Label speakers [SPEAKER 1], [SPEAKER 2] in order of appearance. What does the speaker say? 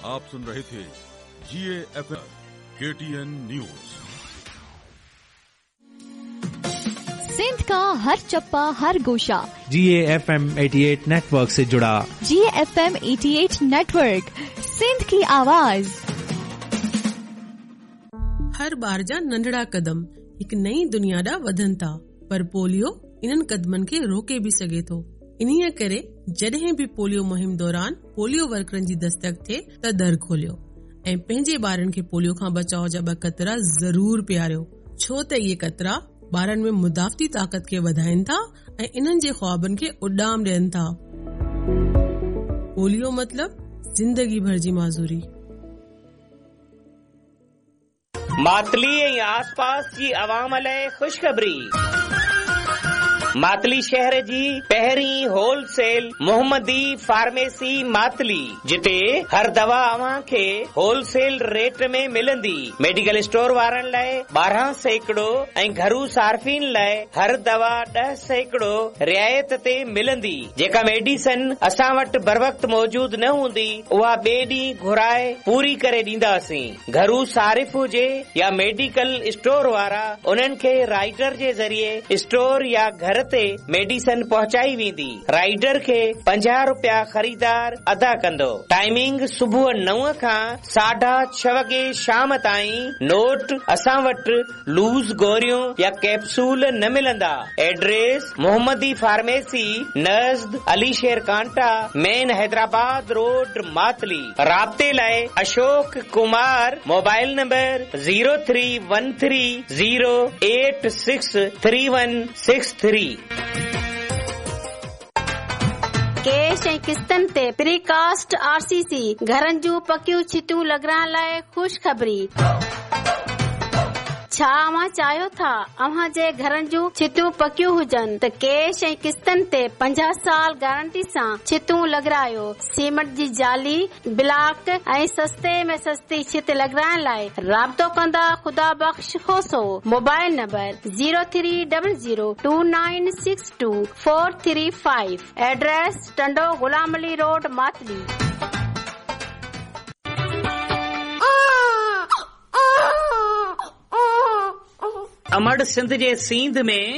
[SPEAKER 1] आप सुन रहे थे GAFM KTN news.
[SPEAKER 2] Sindh का हर चप्पा हर गोशा
[SPEAKER 3] GAFM 88 नेटवर्क से जुड़ा।
[SPEAKER 2] GAFM 88 नेटवर्क, सिंध की आवाज।
[SPEAKER 4] हर बार जा नंढड़ा कदम एक नई दुनिया ॾा वधन था, पर पोलियो इन्हनि कदमनि खे रोके भी सघे थो। इन्हीअ करे जॾहिं भी पोलियो मुहिम दौरान पोलियो वर्करनि जी दस्तक थिए त दर खोलियो ऐं पंहिंजे ॿारनि खे पोलियो खां बचाव जा 2 क़तरा ज़रूर पीआरियो, छो त इहे क़तरा ॿारनि में मुदाफ़ती ताक़त खे वधाइनि था ऐं इन्हनि जे ख्वाबनि खे उॾाम ॾियनि था। पोलियो मतलब जिंदगी भर जी माज़ूरी।
[SPEAKER 5] मातली ऐं आसपास जी आवाम लाइ ख़ुशख़बरी। मातली शहर जी पहिरीं होलसेल मोहम्मदी फार्मेसी मातली, जिते हर दवा अव्हां खे होलसेल रेट में मिलंदी। मेडिकल स्टोर वारनि लाइ 12% ऐं घरू सार्फिन लाइ हर दवा 10% रियायत ते मिलंदी। जेका मेडिसिन असां वटि बर वक्त मौजूद न हूंदी, उहा ॿिए ॾींहुं घुराए पूरी करे ॾींदासीं। घरू सारिफ हुजे या मेडिकल स्टोर वारा, उन्हनि खे राइडर जे ज़रिए स्टोर या घर ते मेडिसिन पहुचाई वेंदी। राइडर खे 50 रुपया ख़रीदार अदा कंदो। टाइमिंग सुबुह 9 खां 6:30 वगे शाम ताईं। नोट, असां वटि लूज़ गोरियूं या कैप्सूल न मिलंदा। एड्रेस मोहम्मदी फार्मेसी नज़द अली शेर कांटा, मेन हैदराबाद रोड, मातली। राब्ते लाइ Ashok Kumar, mobile number 0313086363।
[SPEAKER 6] Cash ऐं किस्तनि ते प्रीकास्ट RCC घरनि जूं पकियूं छितूं लॻाइण लाइ ख़ुशख़बरी। छा अव्हां चाहियो था अव्हां जे घरनि जूं छितूं पकियूं हुजनि त कैश ऐं किस्तनि ते 50 साल गारंटी सां छितूं लॻारायो। सीमेंट जी जाली, ब्लॉक ऐं सस्ते में सस्ती छित लॻाइण लाइ राब्तो कंदा ख़ुदा बख़्श खोसो। Mobile number 030029624335। Address Tando Ghulam Ali road, Matali.
[SPEAKER 5] अमड़ Sindh जे सींध में